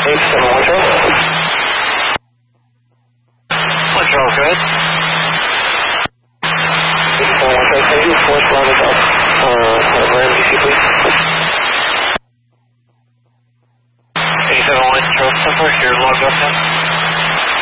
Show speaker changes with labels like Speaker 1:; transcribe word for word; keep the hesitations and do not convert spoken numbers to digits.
Speaker 1: eight seven one Charles.
Speaker 2: One Charles, go ahead.
Speaker 1: eight seven one Charles, can you force line up, uh, Ram D C, please?
Speaker 2: eight seven one Charles, Temple, you're logged up now.